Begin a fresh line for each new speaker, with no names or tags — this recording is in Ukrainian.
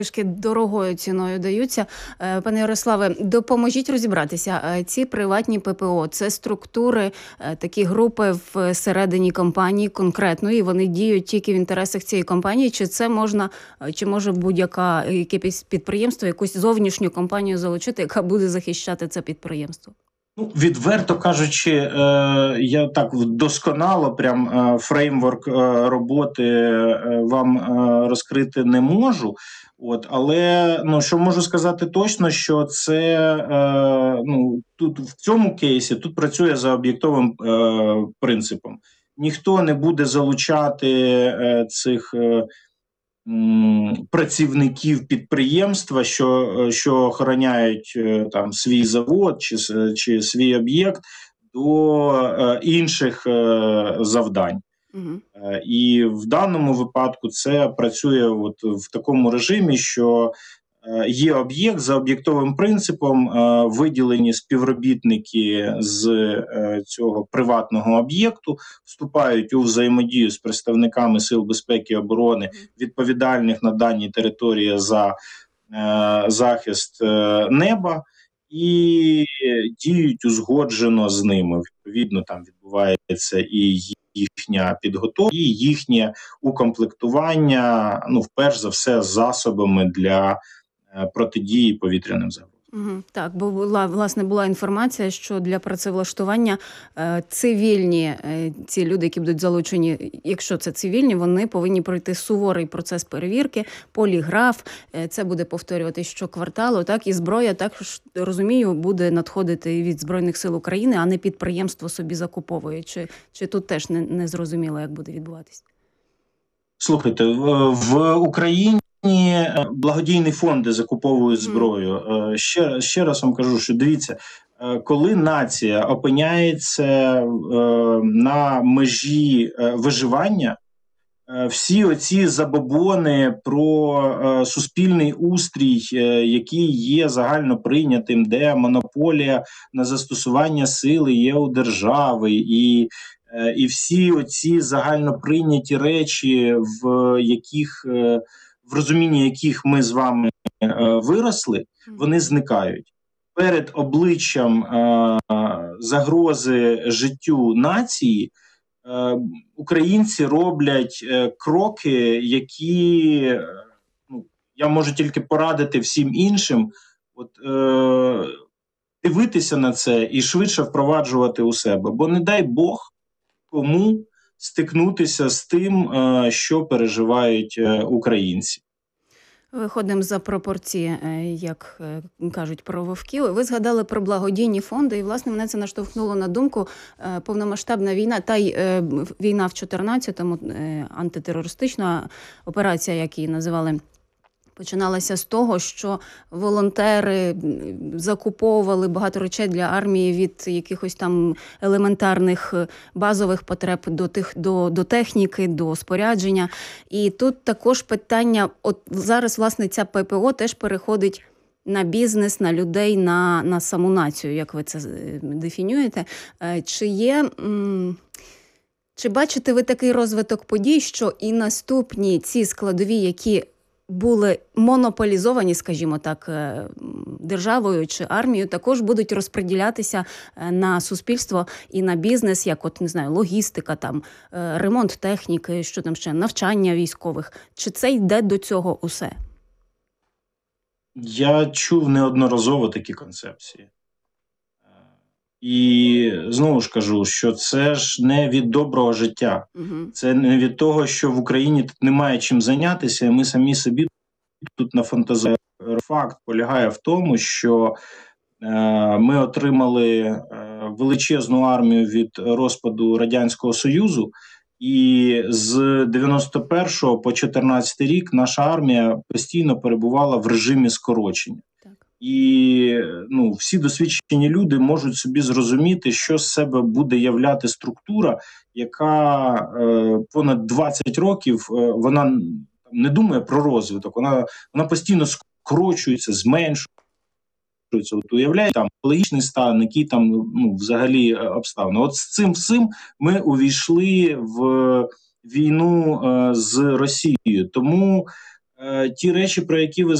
трішки дорогою ціною даються. Пане Ярославе, допоможіть розібратися. Ці приватні ППО – це структури, такі групи всередині компанії конкретної, вони діють тільки в інтересах цієї компанії, чи це можна, чи може будь-яке підприємство якусь зовнішню компанію залучити, яка буде захищати це підприємство?
Ну, відверто кажучи, я так досконало прям фреймворк роботи вам розкрити не можу. Але що можу сказати точно, що це тут в цьому кейсі тут працює за об'єктовим принципом. Ніхто не буде залучати цих працівників підприємства, що охороняють там свій завод чи свій об'єкт, до інших завдань. І в даному випадку це працює в такому режимі, що є об'єкт за об'єктовим принципом, виділені співробітники з цього приватного об'єкту, вступають у взаємодію з представниками Сил безпеки і оборони, відповідальних на даній території за захист неба, і діють узгоджено з ними. Відповідно, там відбувається і їхня підготовка, і їхнє укомплектування, вперш за все, засобами для протидії повітряним загрозам.
Так, бо була інформація, що для працевлаштування цивільні, ці люди, які будуть залучені, якщо це цивільні, вони повинні пройти суворий процес перевірки, поліграф, це буде повторюватись щокварталу, так, і зброя, також, розумію, буде надходити від Збройних сил України, а не підприємство собі закуповує. Чи тут теж не зрозуміло, як буде відбуватись?
Слухайте, в Україні благодійні фонди закуповують зброю. Ще раз вам кажу, що дивіться, коли нація опиняється на межі виживання, всі оці забобони про суспільний устрій, який є загально прийнятим, де монополія на застосування сили є у держави, і всі оці загально прийняті речі, в розумінні яких ми з вами виросли, вони зникають. Перед обличчям загрози життю нації українці роблять кроки, які я можу тільки порадити всім іншим дивитися на це і швидше впроваджувати у себе. Бо не дай Бог кому стикнутися з тим, що переживають українці.
Виходимо за пропорції, як кажуть про вовків. Ви згадали про благодійні фонди, і, власне, мене це наштовхнуло на думку. Повномасштабна війна, та й війна в 14-му, антитерористична операція, як її називали, починалася з того, що волонтери закуповували багато речей для армії, від якихось там елементарних базових потреб до техніки, до спорядження. І тут також питання, зараз, власне, ця ППО теж переходить на бізнес, на людей, на саму націю, як ви це дефінюєте. Чи бачите ви такий розвиток подій, що і наступні ці складові, які були монополізовані, скажімо так, державою чи армією, також будуть розподілятися на суспільство і на бізнес, як логістика, там, ремонт техніки, що там ще, навчання військових. Чи це йде до цього усе?
Я чув неодноразово такі концепції. І знову ж кажу, що це ж не від доброго життя. Це не від того, що в Україні тут немає чим зайнятися, і ми самі собі тут нафантазуємо. Факт полягає в тому, що ми отримали величезну армію від розпаду Радянського Союзу, і з 91-го по 14-й рік наша армія постійно перебувала в режимі скорочення. І всі досвідчені люди можуть собі зрозуміти, що з себе буде являти структура, яка понад 20 років вона не думає про розвиток, вона постійно скорочується, зменшується. Уявляєте, там екологічний стан, який там взагалі обставини. От з цим всім ми увійшли в війну з Росією. Тому ті речі, про які ви